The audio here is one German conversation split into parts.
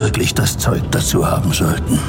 wirklich das Zeug dazu haben sollten.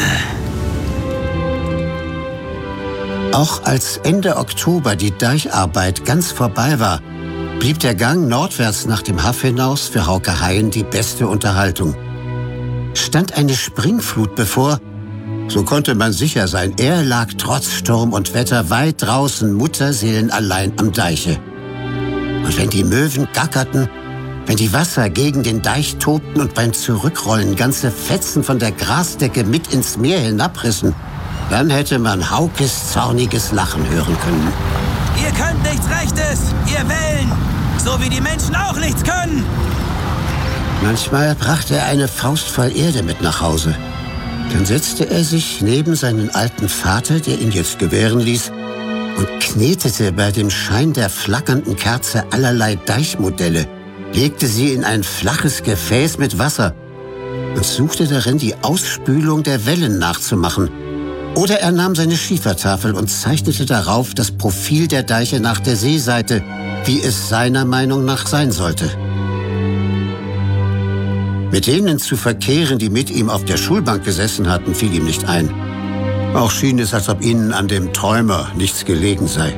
Auch als Ende Oktober die Deicharbeit ganz vorbei war, blieb der Gang nordwärts nach dem Haff hinaus für Hauke Hein die beste Unterhaltung. Stand eine Springflut bevor, so konnte man sicher sein, er lag trotz Sturm und Wetter weit draußen mutterseelenallein am Deiche. Und wenn die Möwen gackerten, wenn die Wasser gegen den Deich tobten und beim Zurückrollen ganze Fetzen von der Grasdecke mit ins Meer hinabrissen, dann hätte man Haukes zorniges Lachen hören können. Ihr könnt nichts Rechtes, ihr Wellen, so wie die Menschen auch nichts können. Manchmal brachte er eine Faust voll Erde mit nach Hause. Dann setzte er sich neben seinen alten Vater, der ihn jetzt gewähren ließ, und knetete bei dem Schein der flackernden Kerze allerlei Deichmodelle, legte sie in ein flaches Gefäß mit Wasser und suchte darin, die Ausspülung der Wellen nachzumachen. Oder er nahm seine Schiefertafel und zeichnete darauf das Profil der Deiche nach der Seeseite, wie es seiner Meinung nach sein sollte. Mit denen zu verkehren, die mit ihm auf der Schulbank gesessen hatten, fiel ihm nicht ein. Auch schien es, als ob ihnen an dem Träumer nichts gelegen sei.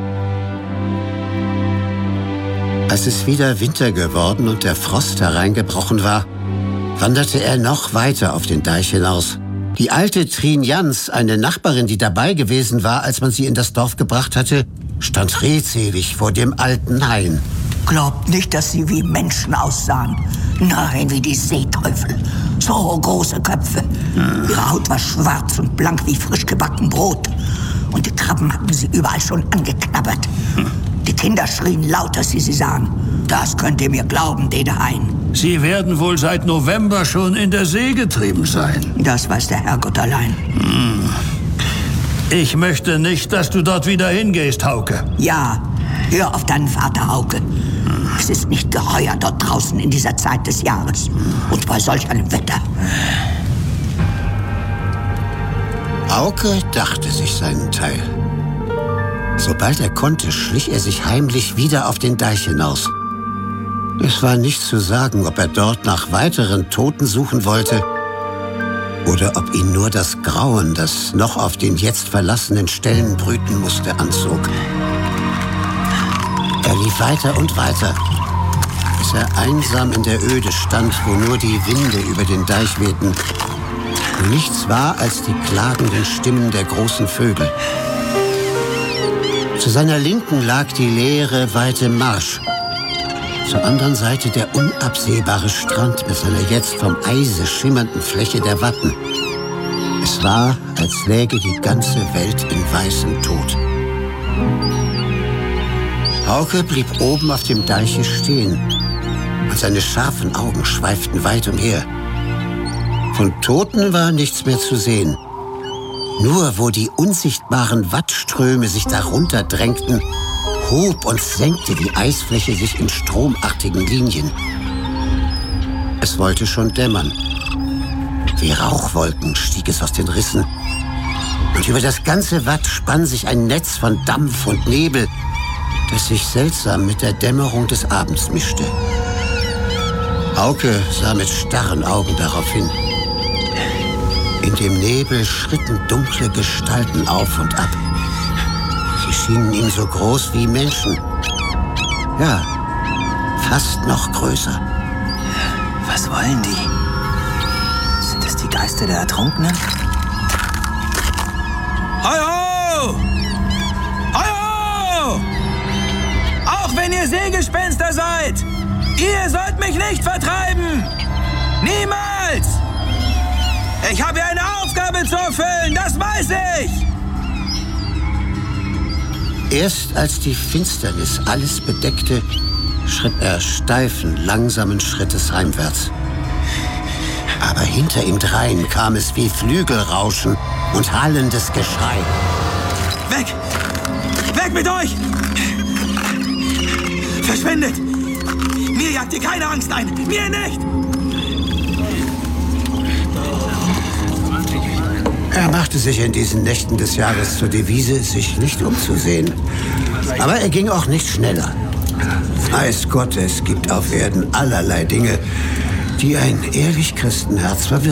Als es wieder Winter geworden und der Frost hereingebrochen war, wanderte er noch weiter auf den Deich hinaus. Die alte Trien Jans, eine Nachbarin, die dabei gewesen war, als man sie in das Dorf gebracht hatte, stand redselig vor dem alten Hain. Glaubt nicht, dass sie wie Menschen aussahen. Nein, wie die Seeteufel. So große Köpfe. Ihre Haut war schwarz und blank wie frisch gebacken Brot. Und die Krabben hatten sie überall schon angeknabbert. Die Kinder schrien laut, als sie sahen. Das könnt ihr mir glauben, Dede Hein. Sie werden wohl seit November schon in der See getrieben sein. Das weiß der Herrgott allein. Ich möchte nicht, dass du dort wieder hingehst, Hauke. Ja, hör auf deinen Vater, Hauke. Es ist nicht geheuer dort draußen in dieser Zeit des Jahres. Und bei solch einem Wetter. Hauke dachte sich seinen Teil. Sobald er konnte, schlich er sich heimlich wieder auf den Deich hinaus. Es war nicht zu sagen, ob er dort nach weiteren Toten suchen wollte oder ob ihn nur das Grauen, das noch auf den jetzt verlassenen Stellen brüten musste, anzog. Er lief weiter und weiter, bis er einsam in der Öde stand, wo nur die Winde über den Deich wehten. Und nichts war als die klagenden Stimmen der großen Vögel. Zu seiner Linken lag die leere, weite Marsch. Zur anderen Seite der unabsehbare Strand mit seiner jetzt vom Eise schimmernden Fläche der Watten. Es war, als läge die ganze Welt in weißem Tod. Hauke blieb oben auf dem Deiche stehen und seine scharfen Augen schweiften weit umher. Von Toten war nichts mehr zu sehen. Nur wo die unsichtbaren Wattströme sich darunter drängten, hob und senkte die Eisfläche sich in stromartigen Linien. Es wollte schon dämmern. Wie Rauchwolken stieg es aus den Rissen. Und über das ganze Watt spann sich ein Netz von Dampf und Nebel, das sich seltsam mit der Dämmerung des Abends mischte. Hauke sah mit starren Augen darauf hin. In dem Nebel schritten dunkle Gestalten auf und ab. Sie schienen ihm so groß wie Menschen. Ja, fast noch größer. Was wollen die? Sind es die Geister der Ertrunkenen? Hoi ho! Hoi ho! Auch wenn ihr Seegespenster seid, ihr sollt mich nicht vertreiben! Niemals! Ich habe hier eine Aufgabe zu erfüllen, das weiß ich! Erst als die Finsternis alles bedeckte, schritt er steifen, langsamen Schrittes heimwärts. Aber hinter ihm drein kam es wie Flügelrauschen und hallendes Geschrei. Weg! Weg mit euch! Verschwindet! Mir jagt ihr keine Angst ein! Mir nicht! Er machte sich in diesen Nächten des Jahres zur Devise, sich nicht umzusehen. Aber er ging auch nicht schneller. Weiß Gott, es gibt auf Erden allerlei Dinge, die ein ehrlich Christenherz verwirren.